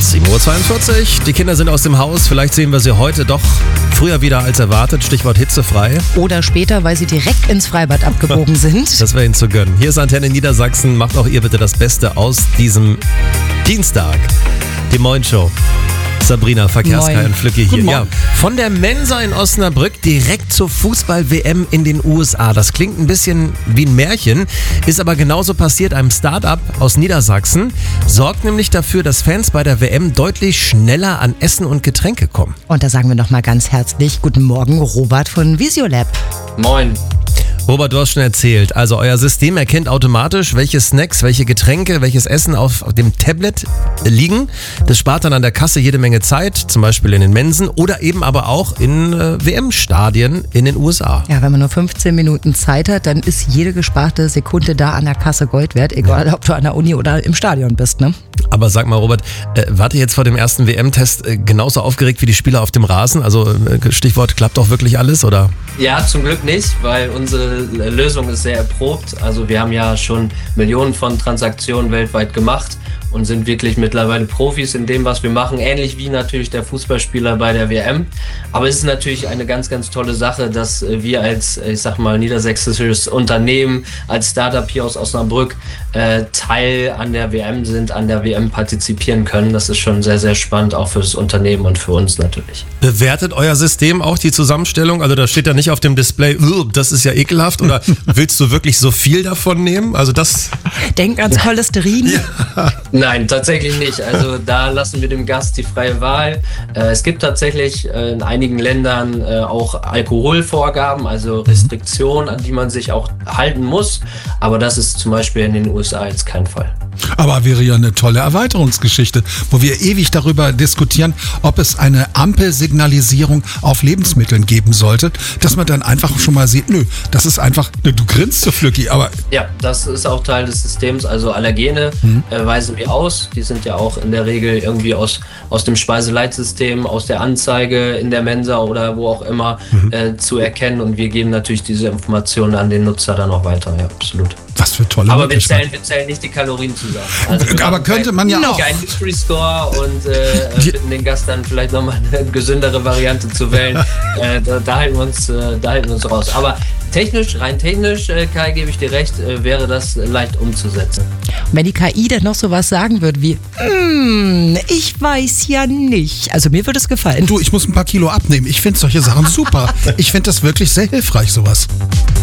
7:42 Uhr. Die Kinder sind aus dem Haus. Vielleicht sehen wir sie heute doch früher wieder als erwartet. Stichwort hitzefrei. Oder später, weil sie direkt ins Freibad abgebogen sind. Das wäre ihnen zu gönnen. Hier ist Antenne Niedersachsen. Macht auch ihr bitte das Beste aus diesem Dienstag. Die Moin-Show. Sabrina, Verkehrskai und Flücki hier. Ja, von der Mensa in Osnabrück direkt zur Fußball-WM in den USA. Das klingt ein bisschen wie ein Märchen, ist aber genauso passiert. Einem Start-up aus Niedersachsen sorgt nämlich dafür, dass Fans bei der WM deutlich schneller an Essen und Getränke kommen. Und da sagen wir nochmal ganz herzlich Guten Morgen, Robert von Visiolab. Moin. Robert, du hast schon erzählt, also euer System erkennt automatisch, welche Snacks, welche Getränke, welches Essen auf dem Tablet liegen. Das spart dann an der Kasse jede Menge Zeit, zum Beispiel in den Mensen oder eben aber auch in WM-Stadien in den USA. Ja, wenn man nur 15 Minuten Zeit hat, dann ist jede gesparte Sekunde da an der Kasse Gold wert, egal ob du an der Uni oder im Stadion bist, ne? Aber sag mal, Robert, wart ihr jetzt vor dem ersten WM-Test genauso aufgeregt wie die Spieler auf dem Rasen? Also Stichwort, klappt auch wirklich alles, oder? Ja, zum Glück nicht, weil unsere Lösung ist sehr erprobt. Also wir haben ja schon Millionen von Transaktionen weltweit gemacht und sind wirklich mittlerweile Profis in dem, was wir machen. Ähnlich wie natürlich der Fußballspieler bei der WM. Aber es ist natürlich eine ganz, ganz tolle Sache, dass wir als, ich sag mal, niedersächsisches Unternehmen, als Startup hier aus Osnabrück Teil an der WM sind, an der WM partizipieren können. Das ist schon sehr, sehr spannend, auch für das Unternehmen und für uns natürlich. Bewertet euer System auch die Zusammenstellung? Also da steht ja nicht auf dem Display, das ist ja ekelhaft, oder willst du wirklich so viel davon nehmen? Also das... Denk ans Cholesterin. Ja. Nein, tatsächlich nicht. Also da lassen wir dem Gast die freie Wahl. Es gibt tatsächlich in einigen Ländern auch Alkoholvorgaben, also Restriktionen, an die man sich auch halten muss. Aber das ist zum Beispiel in den USA jetzt kein Fall. Aber wäre ja eine tolle Erweiterungsgeschichte, wo wir ewig darüber diskutieren, ob es eine Ampelsignalisierung auf Lebensmitteln geben sollte, dass man dann einfach schon mal sieht, nö, das ist einfach, du grinst so, Flücki, aber... Ja, das ist auch Teil des Systems, also Allergene weisen wir aus, die sind ja auch in der Regel irgendwie aus dem Speiseleitsystem, aus der Anzeige in der Mensa oder wo auch immer zu erkennen und wir geben natürlich diese Informationen an den Nutzer dann auch weiter, ja, absolut. Was für tolle Aber wir zählen nicht die Kalorien zusammen. Also aber könnte man ja auch... Einen Nutri-Score und bitten den Gast dann vielleicht nochmal eine gesündere Variante zu wählen. Da halten wir uns raus. Aber rein technisch, Kai, gebe ich dir recht, wäre das leicht umzusetzen. Und wenn die KI dann noch sowas sagen würde wie, ich weiß ja nicht. Also mir würde es gefallen. Du, ich muss ein paar Kilo abnehmen. Ich finde solche Sachen super. Ich finde das wirklich sehr hilfreich, sowas.